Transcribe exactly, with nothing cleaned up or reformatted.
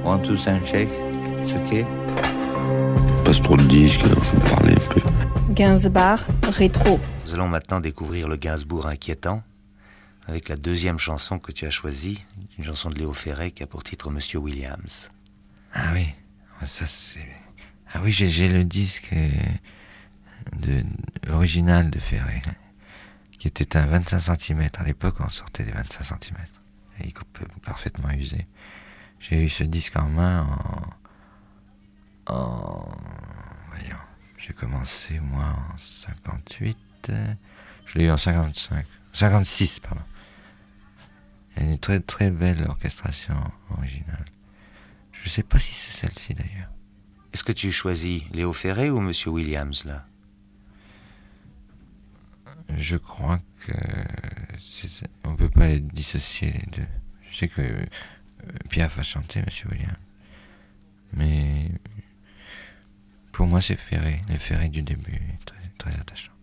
One, two, sound check. It's okay. Il passe trop de disques, alors faut me parler un peu. Gainsbourg, rétro. Nous allons maintenant découvrir le Gainsbourg inquiétant avec la deuxième chanson que tu as choisie, une chanson de Léo Ferré qui a pour titre Monsieur Williams. Ah oui, ça c'est... Ah oui, j'ai, j'ai le disque de, original de Ferré, qui était un vingt-cinq centimètres. À l'époque, on sortait des vingt-cinq centimètres. Et il est parfaitement usé. J'ai eu ce disque en main en... en voyons, j'ai commencé moi en cinquante-huit. Je l'ai eu en cinquante-cinq. cinquante-six, pardon. Il y a une très très belle orchestration originale. Je ne sais pas si c'est celle-ci d'ailleurs. Est-ce que tu choisis Léo Ferré ou Monsieur Williams là? Je crois que c'est... on ne peut pas dissocier les deux. Je sais que euh, Piaf a chanté Monsieur Williams, mais pour moi c'est Ferré, le Ferré du début, très, très attachant.